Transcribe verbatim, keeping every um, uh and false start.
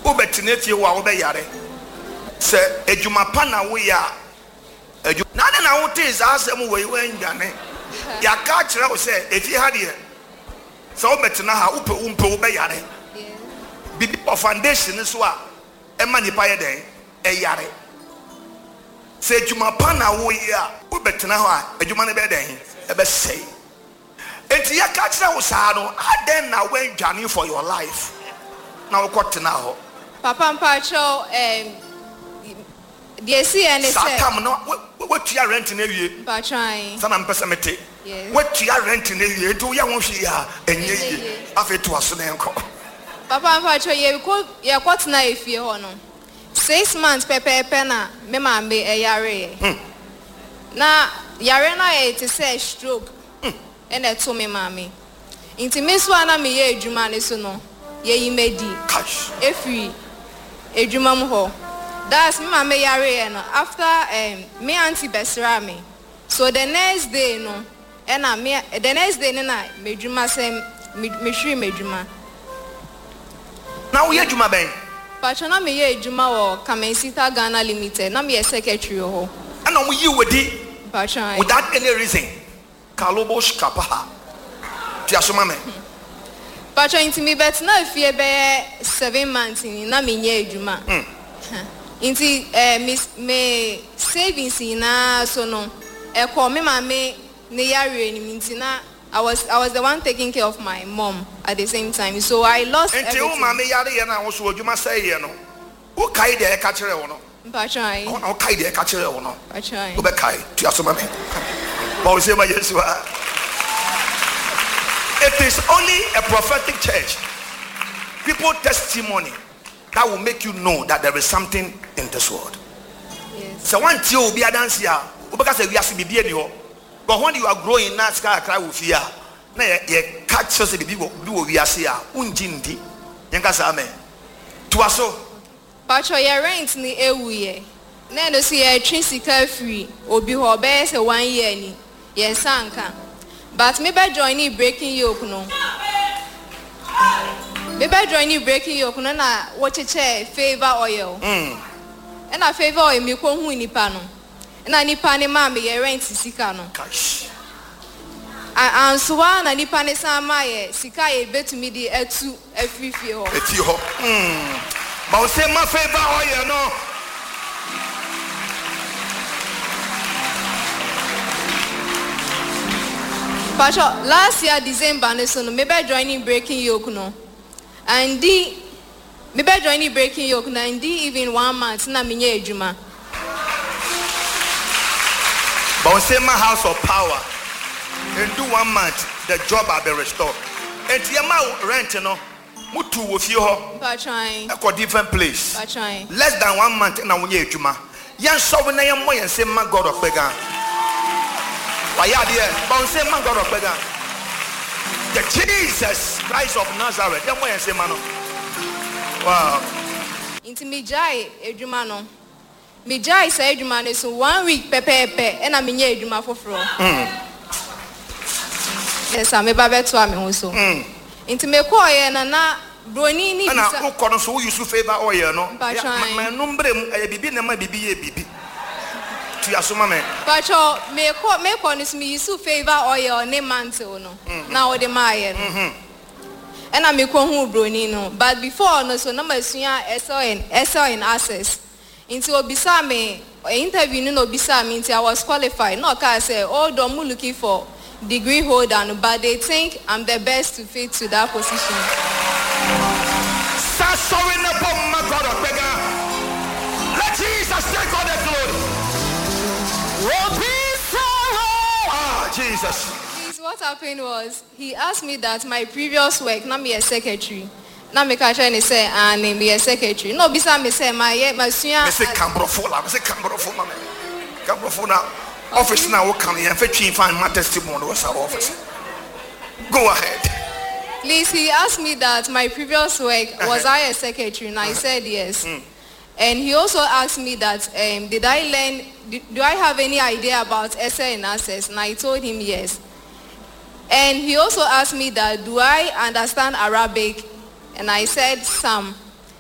Ubetine fie wa obe yare. Se ejuma pa na wo ya. Eju na na wo te za asem wo yi ndwane. Ya ka kire wo se efie ha de. Se obetena ha upe umpe wo be yare. Bibi of foundation so a ema nipa ye den e yare. Se ejuma pa na wo ya ubetena ha ejuma ne be den e be sei. Enti ya ka kire wo sa no aden na we ndwane for your life. Na wo kwotena ho. Papa Mpacho em the see and say Satam no what you rent in a year. Mpachai. Sana mpesa mete. What you rent in a year to ya won hia enye afi to aso na enko. Papa Mpacho ye ko ye kwotena efie ho no. six months pepepe na me ma me e yare. Na yare na e te say stroke. And e to me mama. Inti me so na me ye adwuma ne so no. Ye yimedi. Efri adwuma mo ho. That's me mama yare no after um me auntie besra me. So the next day no and na me the next day na me adwuma sem me hwi me adwuma. Now we adwuma ben. Pacho na me ye adwuma wo Kamensita Ghana Limited na me secretary ho. And now we you with it Pacho without any reason. Kalobosh kapaha. Ti asoma me. Pacho inti me bet na fie be seven months ni na me nye adwuma. Inti eh me savings na so no e call me mama ne yare ni inti na I was I was the one taking care of my mom at the same time, so I lost everything. Inti o mama yare ye na wo so adwuma say ye no wo kai de e ka kire wo no Mpachai o na kai de e ka kire wo no Mpachai wo be kai ti asoma me ba say ma Yesu a. It is only a prophetic church, people testimony that will make you know that there is something in this world. Yes. So one ti obi adanse a obeka say wiase bibi eni ho. But when you are growing na ska akra wo fia na ye catch so say bibi wo bi wo wiase a unji ndi. Yenka sa amen. To aso. Pacho ye rent ni ewuye. Na no see ye twi sika free obi ho be say one year ni. Ye sanka. But me be joining breaking yoke no. Me be joining breaking yoke no na wo cheche favor oil. Mm. And a favor oil me ko hu nipa no. Na nipa ne ma me ye rent sika no. Cash. And so na nipa ne san ma ye sika ye betumi di etu afifie ho. Eti ho. Mm. Ba o say ma favor oil no. Pacho last year December ne so no me be joining breaking yoke no. And di me be joining breaking yoke no and di even one month na me nye adwuma. But we say my house of power. In do one month, the job will be restored. And the amount rent, you know, mutu wo fie ho. Patron. A different place. Patron. Less than one month na wonye adwuma. Yan so we na yan mo yan say man God of Pega. Why ya there? But we say man God of Pega. The Jesus Christ of Nazareth. Yan mo yan say man. Wow. Inti mi jai adwuma no. Me jai say adwuma ne so one week pepepe e na me nya adwuma foforo. Mm. Yes, am me ba beto am ho so. Mm. Inti me ko ye na na broni ni bisa. Na ko no so use favor oil no. Ma number e bibi na ma bibi ye bibi. Tu asoma me. Pacho me ko me ko no so me use favor oil ne mantle no. Na wo de ma ye no. Mhm. And I'm hu broni no. But before no so na masua S O N S O N access. Into obisa me interview no obisa me I was qualified. No ka say all the mu looking for degree holder no, but they think I'm the best to fit to that position. Start sowing the bomb, my God of Pega. Let Jesus take all the glory. Ah, Jesus. Please, what happened was he asked me that my previous work, not me a secretary. Na me ka try say and me a secretary. No bisa me say my my sua. Me say Cambrofo la, me say Cambrofo ma me. Cambrofo na office na wo come here fetch find my testimony was our office. Go ahead. Please, he asked me that my previous work was I a secretary and I said yes. Mm. And he also asked me that um, did I learn do, do I have any idea about S L and access, and I told him yes. And he also asked me that do I understand Arabic. And I said some.